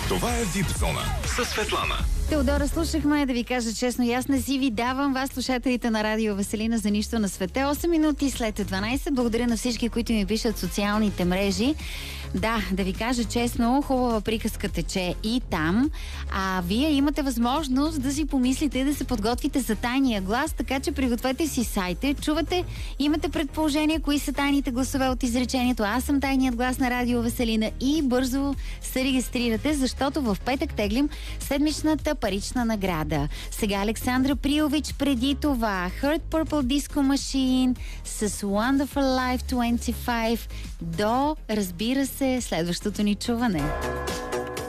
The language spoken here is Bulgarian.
Това е Випзона със Светлана. Теодора, слушахме, да ви кажа честно и аз не си ви давам вас, слушателите на Радио Веселина, за нищо на света. 8 минути след 12. Благодаря на всички, които ми пишат в социалните мрежи. Да ви кажа честно, хубава приказка тече и там. А вие имате възможност да си помислите и да се подготвите за тайния глас, така че пригответе си сайта. Чувате, имате предположение кои са тайните гласове от изречението "Аз съм тайният глас на Радио Веселина" и бързо се регистрирате, защото в петък теглим седмичната парична награда. Сега Александра Приович, преди това Hurt Purple Disco Machine с Wonderful Life 25 до, разбира се, следващото ни чуване.